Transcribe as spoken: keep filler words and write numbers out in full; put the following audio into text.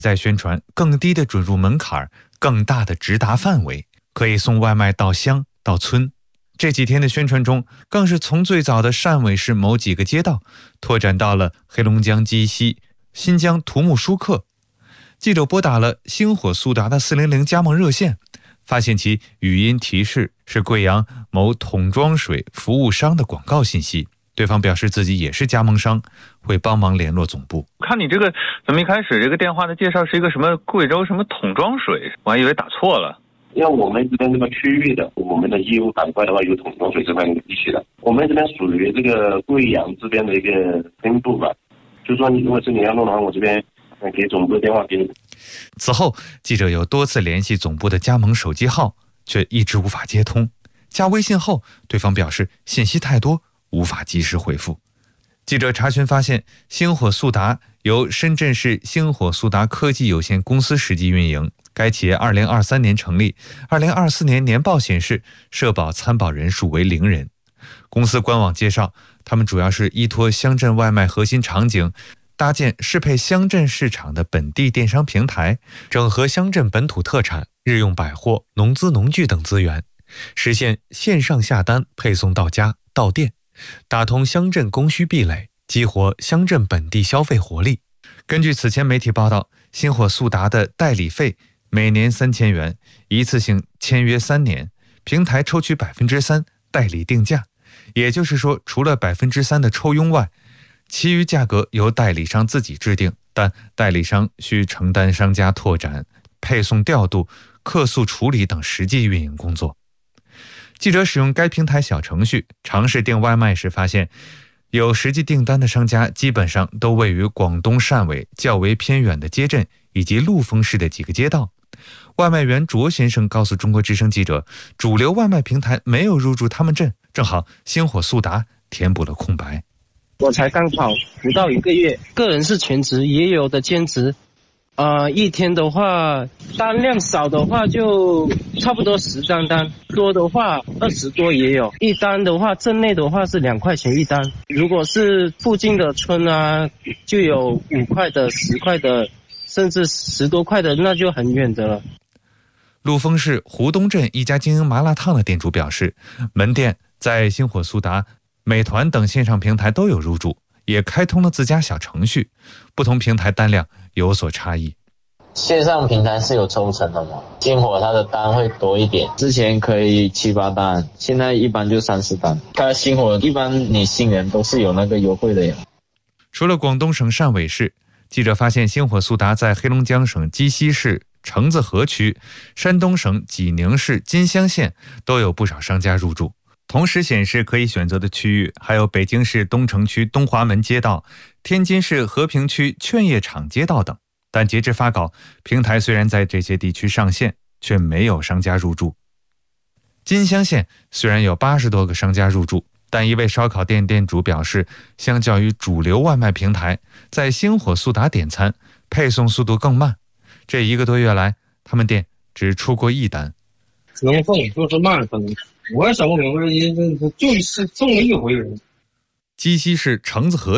在宣传更低的准入门槛、更大的直达范围，可以送外卖到乡到村。这几天的宣传中，更是从最早的汕尾市某几个街道，拓展到了黑龙江鸡西、新疆土木舒克。记者拨打了星火速达的四零零加盟热线，发现其语音提示是贵阳某桶装水服务商的广告信息。对方表示自己也是加盟商，会帮忙联络总部。 看你这个怎么一开始这个电话的介绍是一个什么贵州什么桶装水，我还以为打错了。 因为我们这边这个区域的，我们的业务板块的话有桶装水这块地区的，我们这边属于这个贵阳这边的一个分部吧。就说你如果是你要弄的话，我这边给总部的电话给你。 此后，记者有多次联系总部的加盟手机号，却一直无法接通。加微信后，对方表示信息太多，无法及时回复。记者查询发现，星火速达由深圳市星火速达科技有限公司实际运营。该企业二零二三年成立，二零二四年年报显示社保参保人数为零人。公司官网介绍，他们主要是依托乡镇外卖核心场景，搭建适配乡镇市场的本地电商平台，整合乡镇本土特产、日用百货、农资农具等资源，实现线上下单配送到家到店，打通乡镇供需壁垒，激活乡镇本地消费活力。根据此前媒体报道，星火速达的代理费每年三千元，一次性签约三年，平台抽取百分之三代理定价，也就是说，除了百分之三的抽佣外，其余价格由代理商自己制定，但代理商需承担商家拓展、配送调度、客诉处理等实际运营工作。记者使用该平台小程序尝试订外卖时发现，有实际订单的商家基本上都位于广东汕尾较为偏远的街镇以及陆丰市的几个街道。外卖员卓先生告诉中国之声记者，主流外卖平台没有入驻他们镇，正好星火速达填补了空白。 我才刚好不到一个月，个人是全职，也有的兼职。呃，一天的话，单量少的话就差不多十张单，多的话二十多也有。一单的话，镇内的话是两块钱一单，如果是附近的村啊，就有五块的、十块的，甚至十多块的，那就很远的了。 陆丰市湖东镇一家经营麻辣烫的店主表示，门店在星火速达、美团等线上平台都有入驻，也开通了自家小程序，不同平台单量有所差异。 线上平台是有抽成的嘛？星火它的单会多一点，之前可以七八单，现在一般就三四单。它星火一般你新人都是有那个优惠的呀。 除了广东省汕尾市，记者发现星火速达在黑龙江省鸡西市橙子河区、山东省济宁市金乡县都有不少商家入驻。同时显示可以选择的区域还有北京市东城区东华门街道、天津市和平区劝业场街道等。但截至发稿，平台虽然在这些地区上线，却没有商家入驻。金乡县虽然有八十多个商家入驻，但一位烧烤店店主表示，相较于主流外卖平台，在星火速达点餐配送速度更慢。这一个多月来，他们店只出过一单。 能送就是慢送，我也想不明白，就是送了一回。 鸡西市橙子河